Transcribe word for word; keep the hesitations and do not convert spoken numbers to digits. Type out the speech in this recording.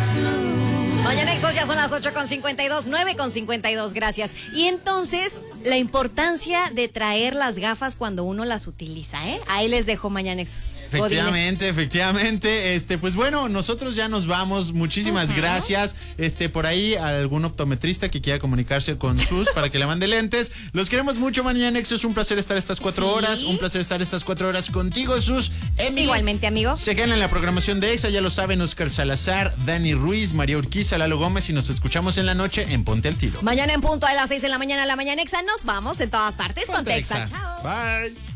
Mañana Nexos, ya son las ocho con cincuenta y dos, nueve con cincuenta y dos, gracias. Y entonces, la importancia de traer las gafas cuando uno las utiliza, ¿eh? Ahí les dejo Mañana Nexos. Efectivamente, efectivamente. Este, pues bueno, nosotros ya nos vamos. Muchísimas uh-huh. gracias. Este, por ahí algún optometrista que quiera comunicarse con Sus para que le mande lentes. Los queremos mucho, Mañana Nexos. Un placer estar estas cuatro ¿Sí? horas. Un placer estar estas cuatro horas contigo, Sus. Emily. Igualmente, amigo. Se quedan en la programación de Exa, ya lo saben, Oscar Salazar, Dani Ruiz, María Urquiza, Lalo Gómez, y nos escuchamos en la noche en Ponte al Tiro. Mañana en punto a las seis de la mañana, la Mañana Exa. Nos vamos en todas partes. Ponte, Ponte Exa. Exa. Chao. Bye.